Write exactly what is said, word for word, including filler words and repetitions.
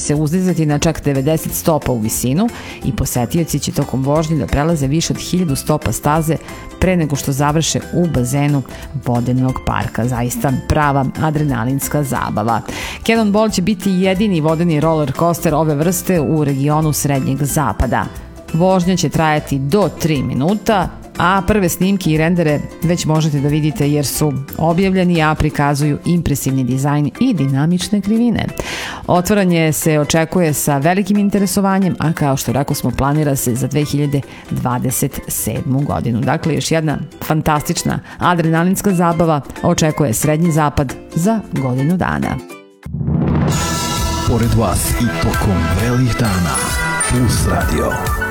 se uzdizati na čak devedeset stopa u visinu i posetioci će tokom vožnje da prelaze više od hiljadu stopa staze pre nego što završe u bazenu vodenog parka. Zaista prava adrenalinska zabava. Cannonball će biti jedini vodeni roller coaster ove vrste u regionu Srednjeg zapada. Vožnja će trajati do tri minuta, a prve snimke i rendere već možete da vidite jer su objavljeni, a prikazuju impresivni dizajn i dinamične krivine. Otvaranje se očekuje sa velikim interesovanjem, a kao što rekao smo, planira se za dve hiljade dvadeset sedmu godinu. Dakle, još jedna fantastična adrenalinska zabava očekuje Srednji zapad za godinu dana. Pored vas i tokom vrelih dana, Puls Radio.